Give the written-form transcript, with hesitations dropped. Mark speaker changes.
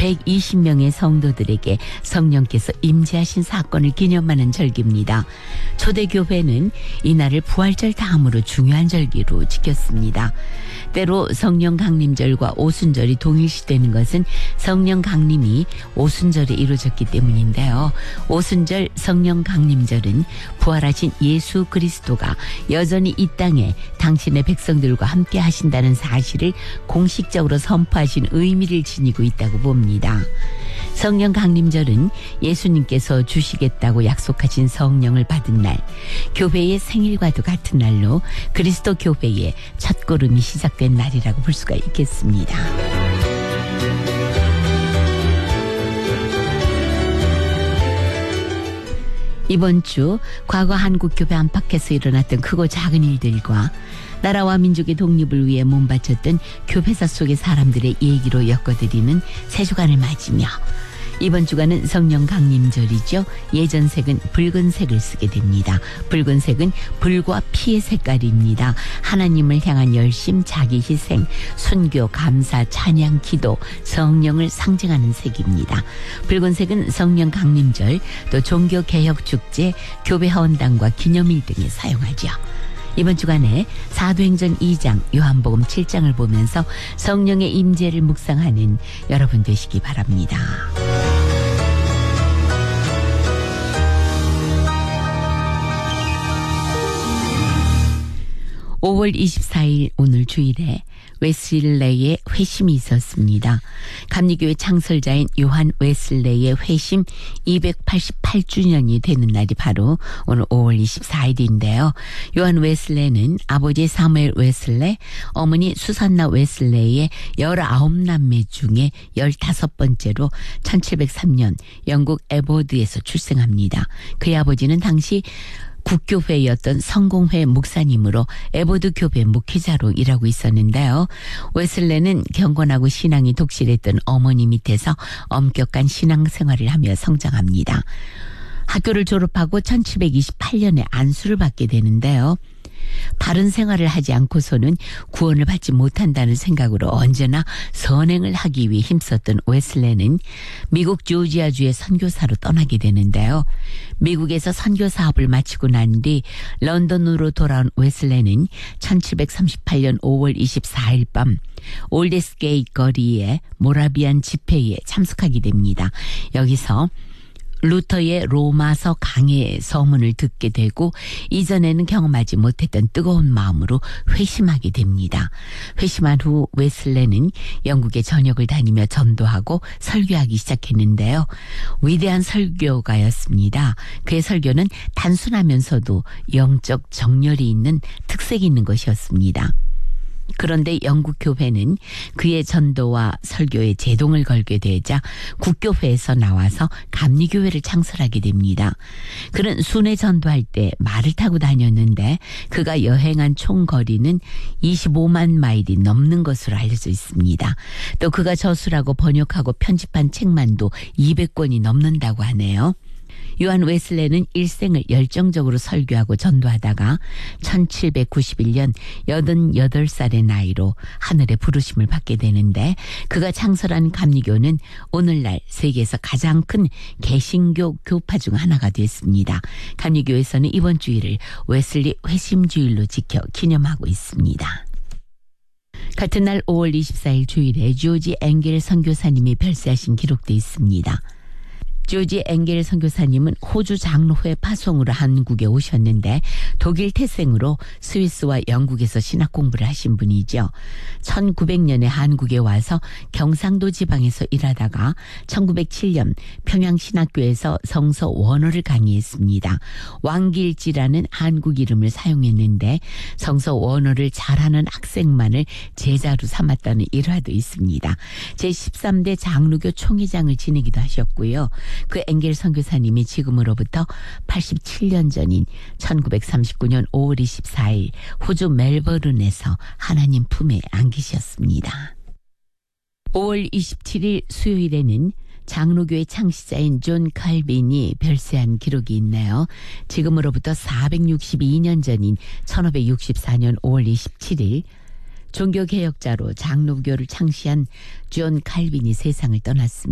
Speaker 1: 120명의 성도들에게 성령께서 임재하신 사건을 기념하는 절기입니다. 초대교회는 이날을 부활절 다음으로 중요한 절기로 지켰습니다. 때로 성령 강림절과 오순절이 동일시되는 것은 성령 강림이 오순절에 이루어졌기 때문인데요. 오순절 성령 강림절은 부활하신 예수 그리스도가 여전히 이 땅에 당신의 백성들과 함께 하신다는 사실을 공식적으로 선포하신 의미를 지니고 있다고 봅니다. 성령 강림절은 예수님께서 주시겠다고 약속하신 성령을 받은 날, 교회의 생일과도 같은 날로 그리스도 교회의 첫걸음이 시작된 날이라고 볼 수가 있겠습니다. 이번 주 과거 한국교회 안팎에서 일어났던 크고 작은 일들과 나라와 민족의 독립을 위해 몸바쳤던 교회사 속의 사람들의 얘기로 엮어드리는 새 주간을 맞으며 이번 주간은 성령 강림절이죠. 예전색은 붉은색을 쓰게 됩니다. 붉은색은 불과 피의 색깔입니다. 하나님을 향한 열심, 자기 희생, 순교, 감사, 찬양, 기도, 성령을 상징하는 색입니다. 붉은색은 성령 강림절, 또 종교개혁 축제, 교회 헌당과 기념일 등에 사용하죠. 이번 주간에 사도행전 2장, 요한복음 7장을 보면서 성령의 임재를 묵상하는 여러분 되시기 바랍니다. 5월 24일 오늘 주일에 웨슬레이의 회심이 있었습니다. 감리교회 창설자인 요한 웨슬레이의 회심 288주년이 되는 날이 바로 오늘 5월 24일인데요. 요한 웨슬레이는 아버지 사무엘 웨슬레이, 어머니 수산나 웨슬레이의 19남매 중에 15번째로 1703년 영국 에보드에서 출생합니다. 그의 아버지는 당시 국교회였던 성공회 목사님으로 에보드 교회 목회자로 일하고 있었는데요. 웨슬레는 경건하고 신앙이 독실했던 어머니 밑에서 엄격한 신앙생활을 하며 성장합니다. 학교를 졸업하고 1728년에 안수를 받게 되는데요. 바른 생활을 하지 않고서는 구원을 받지 못한다는 생각으로 언제나 선행을 하기 위해 힘썼던 웨슬레는 미국 조지아주의 선교사로 떠나게 되는데요. 미국에서 선교 사업을 마치고 난 뒤 런던으로 돌아온 웨슬레는 1738년 5월 24일 밤 올데스게이트 거리의 모라비안 집회에 참석하게 됩니다. 여기서 루터의 로마서 강해 서문을 듣게 되고 이전에는 경험하지 못했던 뜨거운 마음으로 회심하게 됩니다. 회심한 후 웨슬레는 영국에 전역을 다니며 전도하고 설교하기 시작했는데요. 위대한 설교가였습니다. 그의 설교는 단순하면서도 영적 정열이 있는 특색이 있는 것이었습니다. 그런데 영국 교회는 그의 전도와 설교에 제동을 걸게 되자 국교회에서 나와서 감리교회를 창설하게 됩니다. 그는 순회 전도할 때 말을 타고 다녔는데 그가 여행한 총 거리는 25만 마일이 넘는 것으로 알려져 있습니다. 또 그가 저술하고 번역하고 편집한 책만도 200권이 넘는다고 하네요. 요한 웨슬레는 일생을 열정적으로 설교하고 전도하다가 1791년 88살의 나이로 하늘의 부르심을 받게 되는데 그가 창설한 감리교는 오늘날 세계에서 가장 큰 개신교 교파 중 하나가 됐습니다. 감리교에서는 이번 주일을 웨슬리 회심주일로 지켜 기념하고 있습니다. 같은 날 5월 24일 주일에 조지 앵겔 선교사님이 별세하신 기록되어 있습니다. 조지 앵겔 선교사님은 호주 장로회 파송으로 한국에 오셨는데 독일 태생으로 스위스와 영국에서 신학 공부를 하신 분이죠. 1900년에 한국에 와서 경상도 지방에서 일하다가 1907년 평양신학교에서 성서 원어를 강의했습니다. 왕길지라는 한국 이름을 사용했는데 성서 원어를 잘하는 학생만을 제자로 삼았다는 일화도 있습니다. 제13대 장로교 총회장을 지내기도 하셨고요. 그 앵겔 선교사님이 지금으로부터 87년 전인 1939년 5월 24일 호주 멜버른에서 하나님 품에 안기셨습니다. 5월 27일 수요일에는 장로교의 창시자인 존 칼빈이 별세한 기록이 있네요. 지금으로부터 462년 전인 1564년 5월 27일 종교개혁자로 장로교를 창시한 존 칼빈이 세상을 떠났습니다.